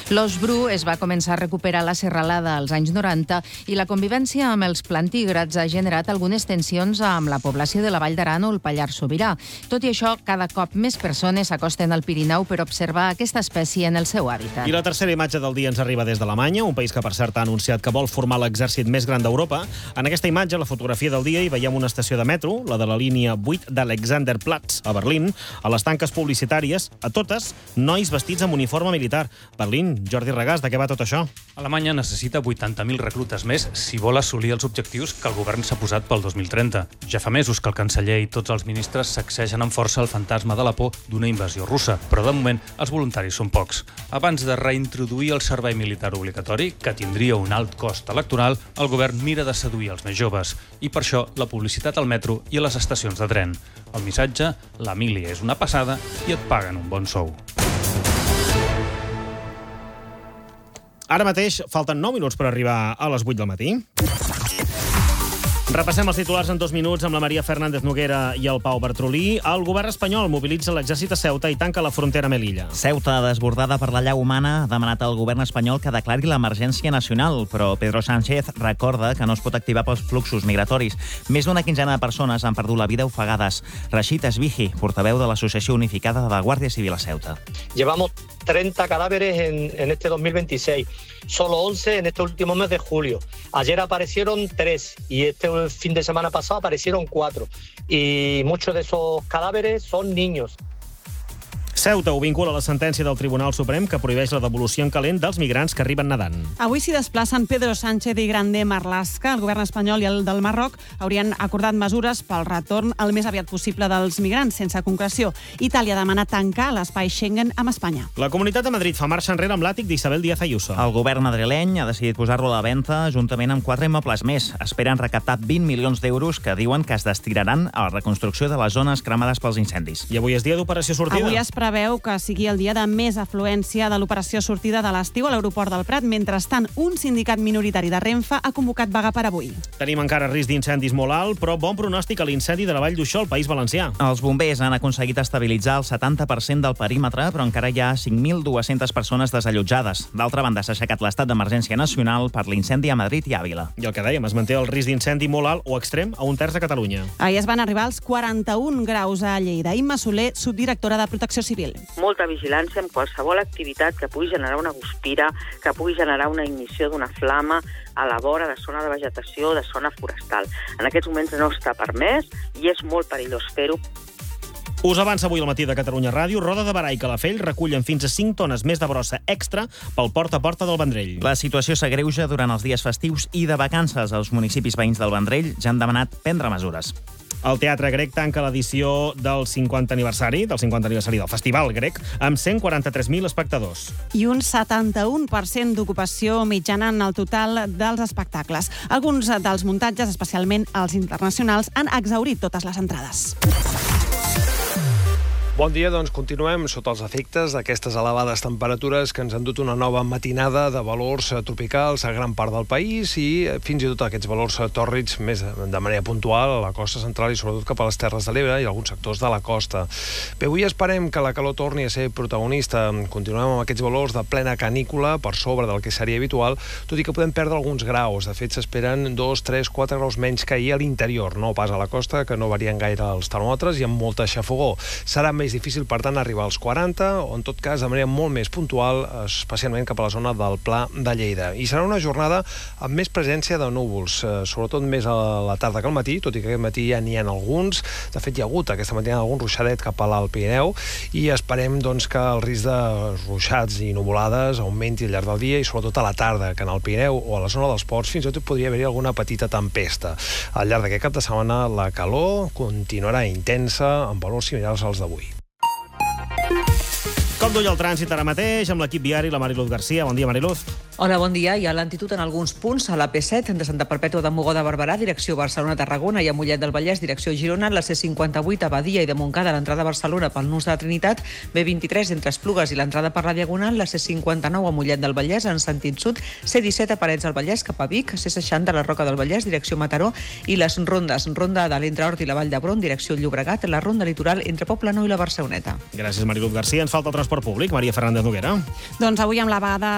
L'os bru es va començar a recuperar a la serralada als anys 90 i la convivència amb els plantígrads ha generat algunes tensions amb la població de la Vall d'Aran o el Pallars Sobirà. Tot i això, cada cop més persones s'acosten al Pirineu per observar aquesta espècie en el seu hàbitat. I la tercera imatge del dia ens arriba des d'Alemanya, un país que per cert ha anunciat que vol formar l'exèrcit més gran d'Europa. En aquesta imatge, la fotografia del dia, hi veiem una estació de metro, la de la línia 8 d'Alexanderplatz, a Berlín, a les tanques publicitàries, a totes, nois vestits amb uniforme militar. Berlín, Jordi Regàs, de què va tot això? Alemanya necessita 80.000 reclutes més si vol assolir els objectius que el govern s'ha posat pel 2030. Ja fa mesos que el canceller i tots els ministres sacsegen amb força el fantasma de la por d'una invasió russa, però de moment els voluntaris són pocs. Abans de reintroduir el servei militar obligatori, que tindria un alt cost electoral, el govern mira de seduir els més joves. I per això la publicitat al metro i a les estacions de tren. El missatge: la mili és una passada i et paguen un bon sou. Ara mateix falten 9 minuts per arribar a les 8 del matí. Repassem els titulars en 2 minuts amb la Maria Fernández Noguera i el Pau Bartrolí. El govern espanyol mobilitza l'exèrcit a Ceuta i tanca la frontera amb Melilla. Ceuta, desbordada per la llau humana, ha demanat al govern espanyol que declari l'emergència nacional, però Pedro Sánchez recorda que no es pot activar pels fluxos migratoris. Més d'una quinzena de persones han perdut la vida ofegades. Rashid Esbihi, portaveu de l'Associació Unificada de la Guàrdia Civil a Ceuta. Llevamos 30 cadáveres en este 2026, solo 11 en este último mes de julio. Ayer aparecieron 3 y este fin de semana pasado aparecieron 4. Y muchos de esos cadáveres son niños. Ceuta ho vincula a la sentència del Tribunal Suprem que prohibeix la devolució en calent dels migrants que arriben nedant. Avui s'hi desplacen Pedro Sánchez i Grande Marlaska. El govern espanyol i el del Marroc haurien acordat mesures pel retorn el més aviat possible dels migrants, sense concreció. Itàlia demana tancar l'espai Schengen amb Espanya. La Comunitat de Madrid fa marxa enrere amb l'àtic d'Isabel Díaz Ayuso. El govern madrileny ha decidit posar-lo a la venda juntament amb 4 immobles més. Esperen recaptar 20 milions d'euros que diuen que es destinaran a la reconstrucció de les zones cremades pels incendis. I avui és dia d'operació sortida. Avui es preveu que sigui el dia de més afluència de l'operació sortida de l'estiu a l'aeroport del Prat. Mentrestant, un sindicat minoritari de Renfe ha convocat vaga per avui. Tenim encara risc d'incendis molt alt, però bon pronòstic a l'incendi de la Vall d'Uixó, al País Valencià. Els bombers han aconseguit estabilitzar el 70% del perímetre, però encara hi ha 5.200 persones desallotjades. D'altra banda, s'ha aixecat l'estat d'emergència nacional per l'incendi a Madrid i Àvila. I el que dèiem, es manté el risc d'incendi molt alt o extrem a un terç de Catalunya. Ahir es van arribar als 41 graus a Lleida. Imma Soler, subdirectora de Protecció Civil. Molta vigilància amb qualsevol activitat que pugui generar una guspira, que pugui generar una ignició d'una flama a la vora de zona de vegetació, de zona forestal. En aquests moments no està permès i és molt perillós fer-ho. Us avança avui al matí de Catalunya Ràdio. Roda de Barà i Calafell recullen fins a 5 tones més de brossa extra pel porta a porta del Vendrell. La situació s'agreuja durant els dies festius i de vacances. Els municipis veïns del Vendrell ja han demanat prendre mesures. El Teatre Grec tanca l'edició del 50 aniversari del Festival Grec amb 143.000 espectadors. I un 71% d'ocupació mitjana en el total dels espectacles. Alguns dels muntatges, especialment els internacionals, han exhaurit totes les entrades. Bon dia, doncs continuem sota els efectes d'aquestes elevades temperatures que ens han dut una nova matinada de valors tropicals a gran part del país i fins i tot aquests valors tòrrids més de manera puntual a la costa central i sobretot cap a les Terres de l'Ebre i alguns sectors de la costa. Bé, avui esperem que la calor torni a ser protagonista. Continuem amb aquests valors de plena canícula per sobre del que seria habitual, tot i que podem perdre alguns graus. De fet, s'esperen 2, 3, 4 graus menys que ahir a l'interior, no pas a la costa, que no varien gaire els termòmetres i amb molta xafogor. Serà més difícil, per tant, arribar als 40, o en tot cas de manera molt més puntual, especialment cap a la zona del Pla de Lleida. I serà una jornada amb més presència de núvols, sobretot més a la tarda que al matí, tot i que aquest matí ja n'hi ha alguns. De fet, hi ha hagut aquesta matinada algun ruixadet cap a l'Alt Pirineu i esperem doncs, que el risc de ruixats i nuvolades augmenti al llarg del dia i sobretot a la tarda, que en el Pirineu o a la zona dels ports fins i tot podria haver-hi alguna petita tempesta. Al llarg d'aquest cap de setmana la calor continuarà intensa amb valors similars als d'avui. Com duia el trànsit ara mateix amb l'equip viari, la Mariluz Garcia. Bon dia, Mariluz. Hola, bon dia. Hi ha lentitud en alguns punts a la P7 de Santa Perpètua de Mogoda a Barberà, direcció Barcelona-Tarragona, i a Mollet del Vallès, direcció Girona, la C58 a Badia i de Montcada, l'entrada a Barcelona pel nus de la Trinitat, B23 entre Esplugues i l'entrada per la Diagonal, la C59 a Mollet del Vallès en sentit sud, C17 a Parets del Vallès cap a Vic, C60 a la Roca del Vallès, direcció Mataró, i les rondes, ronda de l'Entre Hort i la Vall d'Hebron, direcció Llobregat, la ronda litoral entre Poblenou i la Barceloneta. Gràcies, Mariluz Garcia. Ens falta el transport públic. Maria Fernández Noguera. Doncs avui amb la vaga